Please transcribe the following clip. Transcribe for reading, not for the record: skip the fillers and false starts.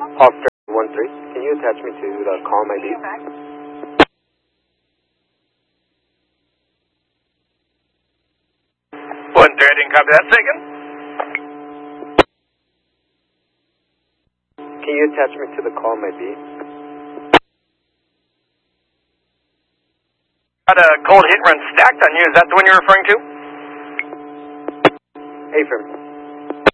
Hawkster 1-3, can you attach me to the call ID? 1-3, I didn't copy that. Second. Can you attach me to the call ID? Got a cold hit run stacked on you. Is that the one you're referring to? Affirm.